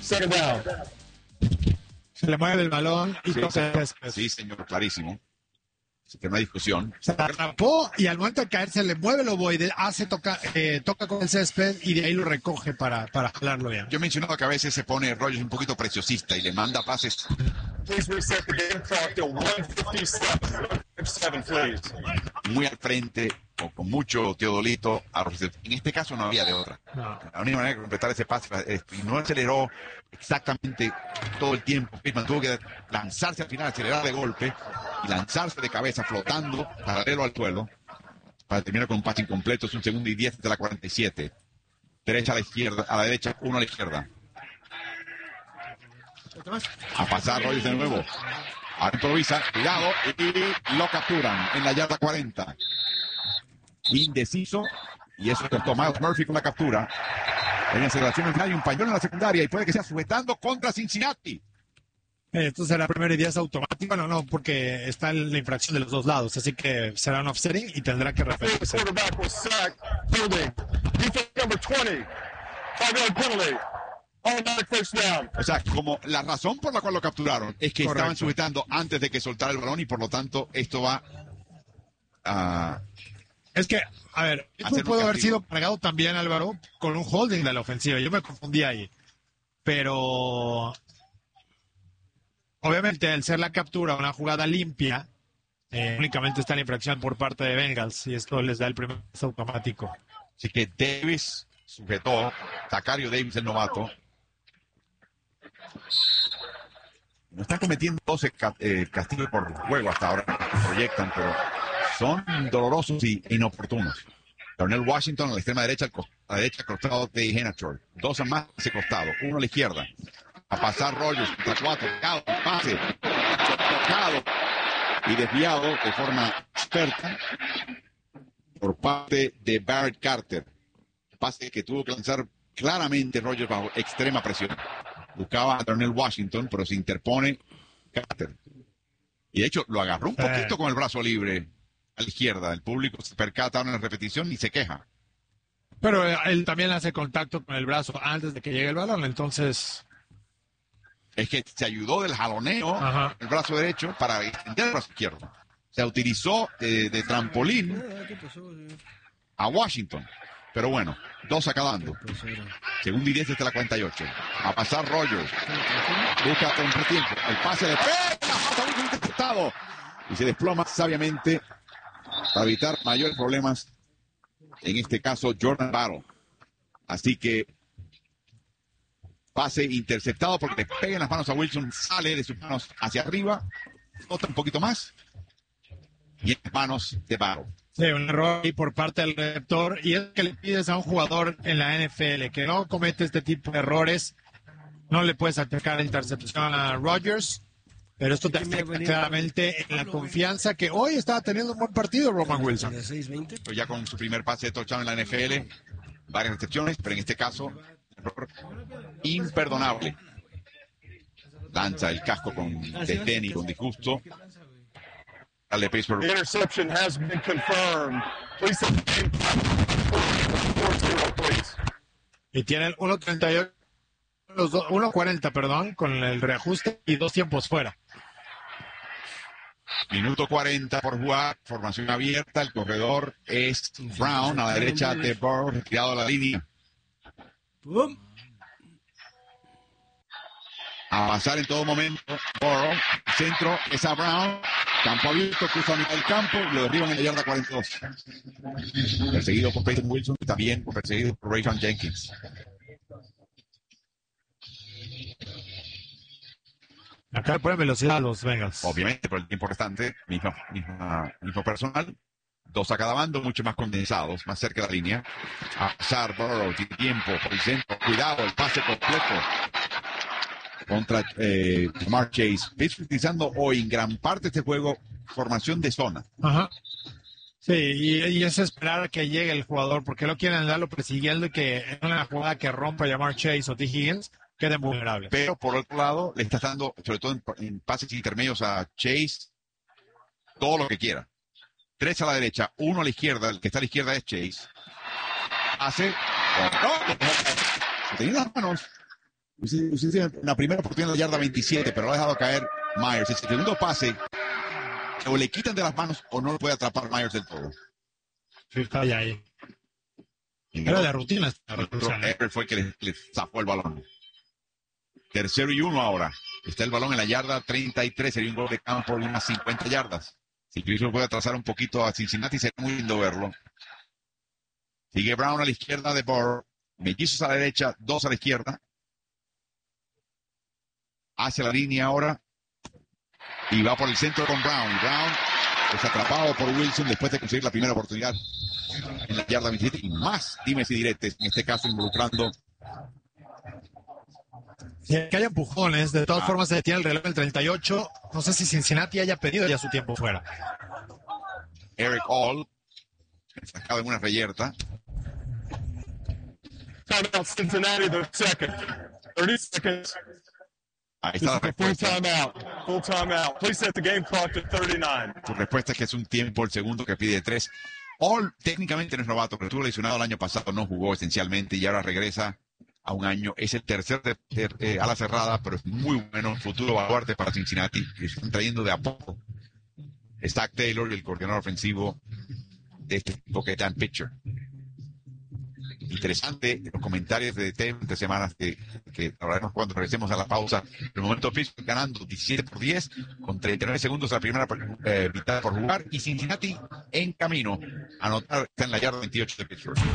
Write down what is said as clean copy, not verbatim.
Second down. Se le mueve el balón y Sí, toca el césped. sí, señor, clarísimo. Así que no hay discusión. Se atrapó y al momento de caer se le mueve el ovoide, toca con el césped y de ahí lo recoge para jalarlo bien. Yo he mencionado que a veces se pone Rodgers un poquito preciosista y le manda pases Please reset the game clock to 157, please. muy al frente o con mucho teodolito. En este caso no había de otra. No. La única manera de completar ese pase y no aceleró exactamente todo el tiempo. Pittman tuvo que lanzarse al final, acelerar de golpe y lanzarse de cabeza flotando paralelo al suelo para terminar con un pase incompleto. Es 1 segundo y 10 de la 47. Derecha a la izquierda, a la derecha, 1 a la izquierda. A pasar Rodgers de nuevo. Ahora improvisa, cuidado, y lo capturan en la yarda 40. Indeciso, y eso costó Miles Murphy con la captura. En aceleración hay un pañuelo en la secundaria y puede que sea sujetando contra Cincinnati. Esto será primero y 10 automático, no, porque está en la infracción de los dos lados, así que será un offsetting y tendrá que repetirse. Quarterback was sacked. Holding. Defense number 20. 5-yard penalty. Automatic first down. O sea, como la razón por la cual lo capturaron es que Correcto. estaban sujetando antes de que soltara el balón y por lo tanto esto va a... Es que, a ver, esto Hacer un puede haber castigo. sido pagado también, Álvaro, con un holding de la ofensiva. Yo me confundí ahí. Pero, obviamente, al ser la captura una jugada limpia, únicamente está la infracción por parte de Bengals y esto les da el primer pase automático. Así que Davis sujetó, Zacario Davis el novato. No están cometiendo 12 castigos por juego hasta ahora, proyectan, pero son dolorosos y inoportunos. Darnell Washington a la extrema derecha, a la derecha costado de Henachor. 2 a más a ese costado, 1 a la izquierda. A pasar Rodgers contra 4, pase, tocado y desviado de forma experta por parte de Barrett Carter. Pase que tuvo que lanzar claramente Rodgers bajo extrema presión. Buscaba a Darnell Washington, pero se interpone Carter. Y de hecho lo agarró un poquito con el brazo libre a la izquierda. El público se percata en la repetición y se queja. Pero él también hace contacto con el brazo antes de que llegue el balón, entonces... Es que se ayudó del jaloneo, Ajá. el brazo derecho, para extender el brazo izquierdo. Se utilizó de trampolín a Washington. Pero bueno, 2 acabando. Segundo y 10 desde la 48. A pasar Rodgers. Busca contratiempo. El pase de pega. Interceptado. Y se desploma sabiamente para evitar mayores problemas. En este caso, Jordan Battle. Así que pase interceptado porque le pega en las manos a Wilson. Sale de sus manos hacia arriba. Nota un poquito más. Y en las manos de Battle. Sí, un error ahí por parte del receptor, y es que le pides a un jugador en la NFL que no comete este tipo de errores. No le puedes atacar la intercepción a Rodgers, pero esto te afecta claramente en la confianza que hoy estaba teniendo un buen partido Roman Wilson. Pero ya con su primer pase de touchdown en la NFL, varias recepciones, pero en este caso, error imperdonable. Lanza el casco con desdén y con disgusto. Dale, Pittsburgh. The interception has been confirmed. Please set the game clock. Please. Y tienen 1.38, 1.40, perdón, con el reajuste y 2 tiempos fuera. Minuto 40 por jugar, formación abierta, el corredor es Brown, a la derecha de Burrow, retirado a la línea. A pasar en todo momento, Burrow, centro, es a Brown, campo abierto, cruza a mitad del campo, lo derriban en la yarda 42. Perseguido por Peyton Wilson y también perseguido por Rayshon Jenkins. Acá ponen velocidad a los Bengals. Obviamente, por el tiempo restante, mismo personal, 2 a cada bando, mucho más condensados, más cerca de la línea. A pasar Burrow, tiene tiempo por el centro, cuidado, el pase completo contra Ja'Marr Chase. Pittsburgh utilizando hoy en gran parte este juego formación de zona. Ajá. Sí, y es esperar a que llegue el jugador, porque no quieren andarlo persiguiendo y que en una jugada que rompa a Ja'Marr Chase o T. Higgins queden vulnerables. Pero por otro lado, le estás dando, sobre todo en pases intermedios a Chase, todo lo que quiera. 3 a la derecha, 1 a la izquierda, el que está a la izquierda es Chase. Hace... ¡No! Tenía las manos. La primera oportunidad de la yarda 27, pero lo ha dejado caer Myers. El segundo pase, o le quitan de las manos o no lo puede atrapar Myers del todo. Sí, está ahí. Era de rutina. Everett fue el que le zafó el balón. 3-1 ahora. Está el balón en la yarda 33. Sería un gol de campo de unas 50 yardas. Si Cleveland puede atrasar un poquito a Cincinnati, sería muy lindo verlo. Sigue Brown a la izquierda de Burr. Mellizos a la derecha, 2 a la izquierda. Hacia la línea ahora. Y va por el centro con Brown. Brown es atrapado por Wilson después de conseguir la primera oportunidad en la yarda 27. Y más dimes y diretes, en este caso involucrando. Que haya empujones. De todas formas, se detiene el reloj del 38. No sé si Cincinnati haya pedido ya su tiempo fuera. Eric All, sacado en una reyerta. Timeout Cincinnati, the second. 30 seconds. Ahí This está la is a full respuesta. timeout. Full timeout. Please set the game clock to 39. Tu respuesta es que es un tiempo el segundo que pide 3. All técnicamente no es novato, pero estuvo lesionado el año pasado, no jugó esencialmente y ahora regresa a un año. Es el tercer ala cerrada, pero es muy bueno. Futuro baluarte para Cincinnati. Que están trayendo de a poco. Zach Taylor, el coordinador ofensivo de este equipo, que es Dan Pitcher. Interesante los comentarios de Teo entre semanas que hablaremos cuando regresemos a la pausa. En el momento Pittsburgh ganando 17-10 con 39 segundos a la primera mitad por jugar, y Cincinnati en camino a anotar, está en la yarda 28 de Pittsburgh.